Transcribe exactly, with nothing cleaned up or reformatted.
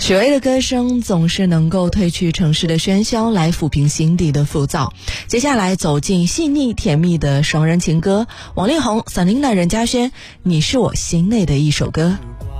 许巍的歌声总是能够褪去城市的喧嚣，来抚平心底的浮躁。接下来走进细腻甜蜜的双人情歌，王力宏、Selina、任嘉萱，你是我心内的一首歌。